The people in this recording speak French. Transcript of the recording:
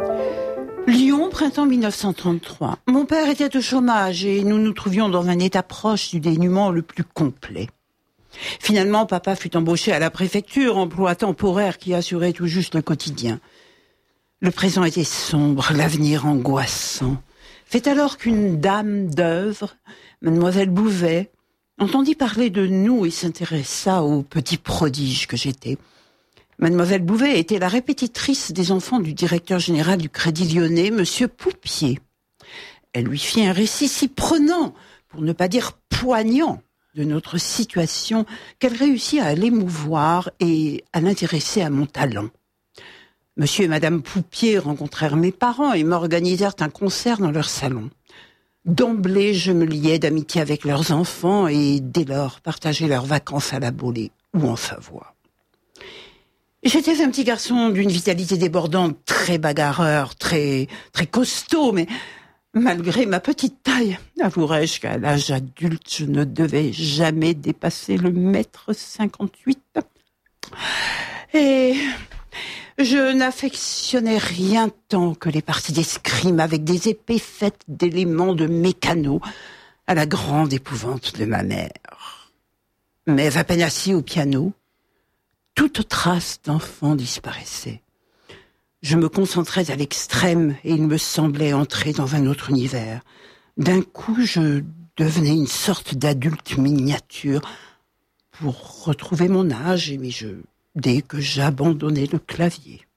Lyon, printemps 1933. Mon père était au chômage et nous nous trouvions dans un état proche du dénuement le plus complet. Finalement, papa fut embauché à la préfecture, emploi temporaire qui assurait tout juste le quotidien. Le présent était sombre, l'avenir angoissant. C'est alors qu'une dame d'œuvre, mademoiselle Bouvet, entendit parler de nous et s'intéressa au petit prodige que j'étais. Mademoiselle Bouvet était la répétitrice des enfants du directeur général du Crédit Lyonnais, Monsieur Poupier. Elle lui fit un récit si prenant, pour ne pas dire poignant, de notre situation, qu'elle réussit à l'émouvoir et à l'intéresser à mon talent. Monsieur et Madame Poupier rencontrèrent mes parents et m'organisèrent un concert dans leur salon. D'emblée, je me liai d'amitié avec leurs enfants et dès lors partageai leurs vacances à la Baulée ou en Savoie. J'étais un petit garçon d'une vitalité débordante, très bagarreur, très costaud, mais malgré ma petite taille, avouerai-je qu'à l'âge adulte, je ne devais jamais dépasser le 1,58 m. Et je n'affectionnais rien tant que les parties d'escrime avec des épées faites d'éléments de mécano, à la grande épouvante de ma mère. Mais à peine assis au piano, toute trace d'enfant disparaissait. Je me concentrais à l'extrême et il me semblait entrer dans un autre univers. D'un coup, je devenais une sorte d'adulte miniature pour retrouver mon âge et mes jeux dès que j'abandonnais le clavier.